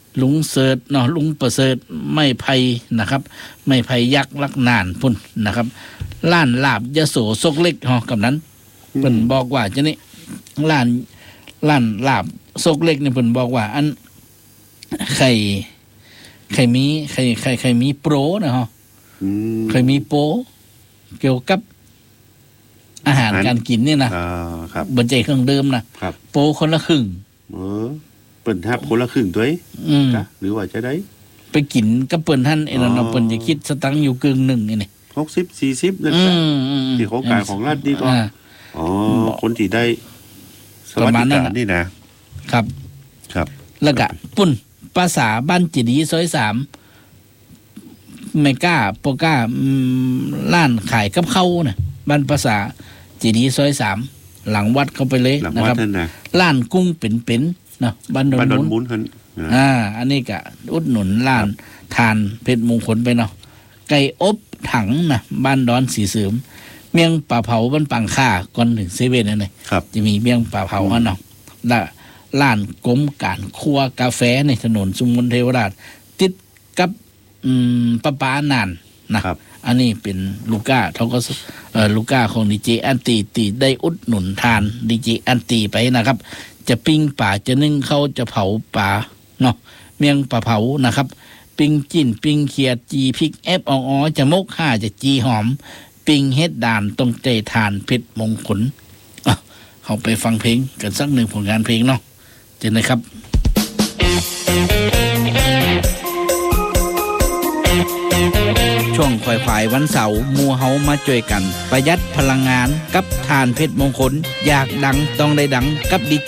ลุงเสิร์ชเนาะลุงประเสริฐไม่ไผ่นะครับไม่ไผ่ยักษ์ลักนานพุ่นนะครับล้านลาบยโสซกเล็กฮะกับนั้นเพิ่นบอกว่าจะนี่ล้านลาบซกเล็กนี่เพิ่นบอกว่าอันไข่มีโปรนะฮะไข่มีโปรเกี่ยวกับอาหารการกินนี่นะครับบนใจเครื่องเดิมนะโปรคนละครึ่งเปิ้นทับคนละครึ่งตัวหรือว่าจะได้ไปกินกับเปิ้นท่านเนาะเปิ้นจะคิดสตังค์อยู่กึ่งหนึ่งนี่ 60-40นั่นแหละที่โครงการของรัฐนี่ก็คนที่ได้สวัสดิการนี่นะครับแล้วก็ปุ่นภาษาบ้านจิดีซอย3ไม่กล้าปกล้าร้านขายกับข้าวน่ะบ้านภาษาจิดีซอย3หลังวัดเข้าไปเลยนะครับร้านกุ้งเป็นๆนะบ้านดอนมุนอันนี้ก็อุดหนุนร้านทานเพชรมงคลไปเนาะไก่อบถังนะบ้านดอนสีเสริมเมี่ยงปลาเผาบ้านปังค่าก่อนถึงเซเว่นนั่นเลยจะมีเมี่ยงปลาเผาฮะเนาะและร้านกรมการครัวกาแฟในถนนสุมนเทวราชติดกับปานานนะครับอันนี้เป็นลูก้าเขาก็ลูก้าของดีเจอันตีได้อุดหนุนทานดีเจอันตีไปนะครับจะปิ้งป่าจะนึ่งเขาจะเผาป่าเนาะเมี่ยงปลาเผานะครับปิ้งจิ้นปิ้งเขียดจีพริกแอปอ่อจะมก5จะจีหอมปิ้งเฮ็ดด่านตรงใจทานเพชรมงคลเขาไปฟังเพลงกันสักหนึ่งผลงานเพลงเนาะเจนนะครับช่วงควายวันเสาร์มูเฮามาช่วยกันประหยัดพลังงานกับทานเพชรมงคลอยากดังต้องได้ดังกับดีเจ